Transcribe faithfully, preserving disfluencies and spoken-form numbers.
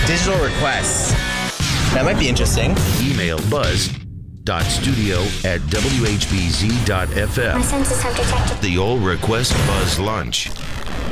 Digital requests. That might be interesting. Email buzz.studio at w h b z dot f m. My senses have detected. The All Request Buzz Lunch.